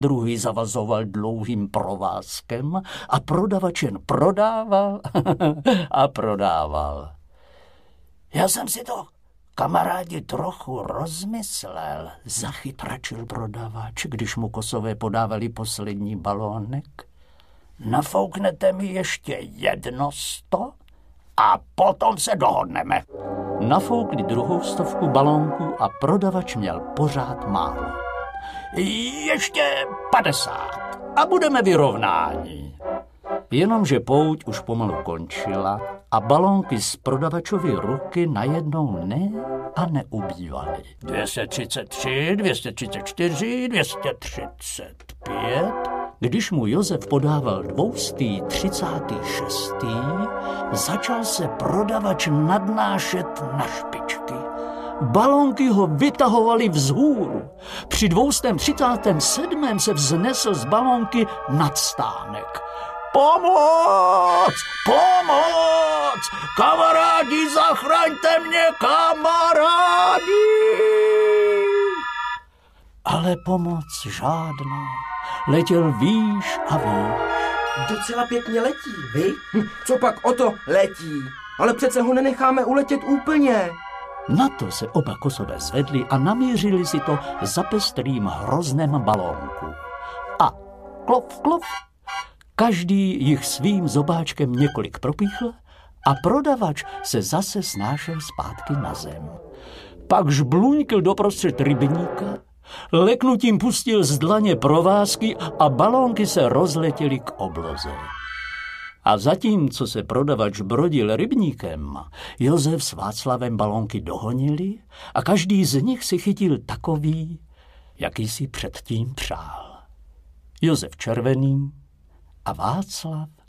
druhý zavazoval dlouhým provázkem a prodavač jen prodával a prodával. Já jsem si to, kamarádi, trochu rozmyslel, zachytračil prodavač, když mu Kosové podávali poslední balónek. Nafouknete mi ještě 100 a potom se dohodneme. Nafoukli 200 balónků a prodavač měl pořád málo. Ještě 50 a budeme vyrovnáni. Jenomže pouť už pomalu končila a balónky z prodavačovy ruky najednou ne a neubývaly. 233, 234, 235. Když mu Josef podával 236, začal se prodavač nadnášet na špičky. Balónky ho vytahovaly vzhůru. Při 237. se vznesl z balónky nad stánek. Pomoc! Pomoc! Kamarádi, zachraňte mě, kamarádi! Ale pomoc žádná. Letěl výš a výš. Docela pěkně letí, vy? Co pak o to letí? Ale přece ho nenecháme uletět úplně. Na to se oba Kosové zvedli a namířili si to za pestrým hroznem balónku. A klop, klop, každý jich svým zobáčkem několik propíchl a prodavač se zase snášel zpátky na zem. Pak žbluňkl doprostřed rybníka, leknutím pustil z dlaně provázky a balónky se rozletěly k obloze. A zatímco se prodavač brodil rybníkem, Josef s Václavem balónky dohonili a každý z nich si chytil takový, jaký si předtím přál. Josef červený a Václav